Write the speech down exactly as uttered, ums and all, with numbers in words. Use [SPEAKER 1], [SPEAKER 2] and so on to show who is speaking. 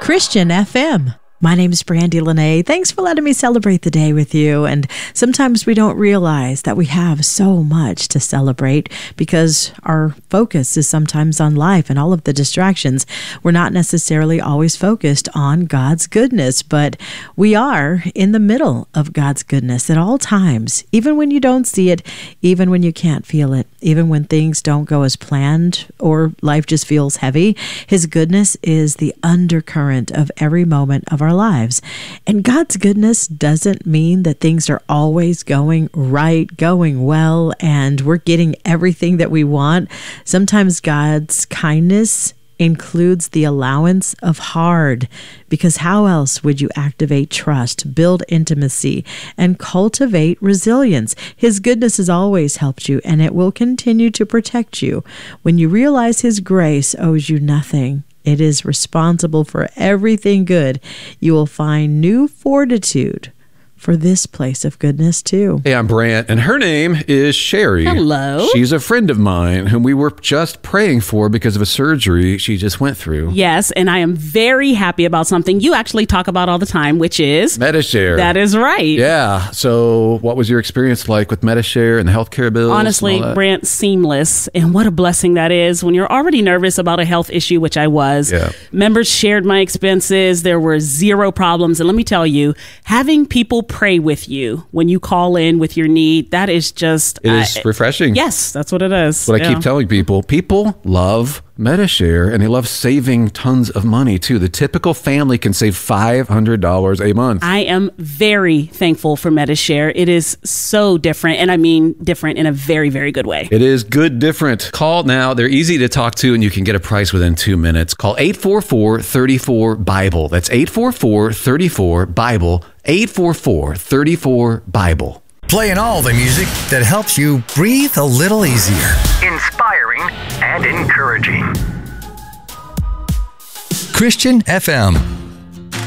[SPEAKER 1] Christian F M. My name is Brandy Lene. Thanks for letting me celebrate the day with you. And sometimes we don't realize that we have so much to celebrate because our focus is sometimes on life and all of the distractions. We're not necessarily always focused on God's goodness, but we are in the middle of God's goodness at all times, even when you don't see it, even when you can't feel it, even when things don't go as planned or life just feels heavy. His goodness is the undercurrent of every moment of our lives. And God's goodness doesn't mean that things are always going right, going well, and we're getting everything that we want. Sometimes God's kindness includes the allowance of hard, because how else would you activate trust, build intimacy, and cultivate resilience? His goodness has always helped you, and it will continue to protect you. When you realize His grace owes you nothing, it is responsible for everything good, you will find new fortitude for this place of goodness too.
[SPEAKER 2] Hey, I'm Brant, and her name is Sherry.
[SPEAKER 3] Hello.
[SPEAKER 2] She's a friend of mine whom we were just praying for because of a surgery she just went through.
[SPEAKER 3] Yes, and I am very happy about something you actually talk about all the time, which is
[SPEAKER 2] Medi-Share.
[SPEAKER 3] That is right.
[SPEAKER 2] Yeah. So what was your experience like with Medi-Share and the healthcare bills?
[SPEAKER 3] Honestly, Brant, seamless. And what a blessing that is when you're already nervous about a health issue, which I was.
[SPEAKER 2] Yeah.
[SPEAKER 3] Members shared my expenses. There were zero problems. And let me tell you, having people pray with you when you call in with your need, that is just...
[SPEAKER 2] It is uh, refreshing.
[SPEAKER 3] Yes, that's what it is.
[SPEAKER 2] What
[SPEAKER 3] yeah.
[SPEAKER 2] I keep telling people, people love Medi-Share, and they love saving tons of money too. The typical family can save five hundred dollars a month.
[SPEAKER 3] I am very thankful for Medi-Share. It is so different, and I mean different in a very, very good way.
[SPEAKER 2] It is good different. Call now. They're easy to talk to, and you can get a price within two minutes. Call eight four four, three four, Bible. That's eight four four, three four, Bible. eight four four, three four, Bible.
[SPEAKER 4] Playing all the music that helps you breathe a little easier.
[SPEAKER 5] Inspiring and encouraging.
[SPEAKER 4] Christian F M.